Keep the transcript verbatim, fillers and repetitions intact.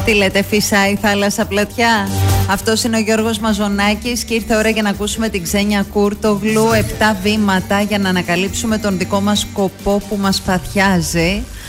Τι λέτε, φυσάει η θάλασσα πλατιά? Αυτός είναι ο Γιώργος Μαζονάκης και ήρθε ώρα για να ακούσουμε την Ξένια Κούρτογλου. Επτά βήματα για να ανακαλύψουμε τον δικό μας σκοπό που μας παθιάζει.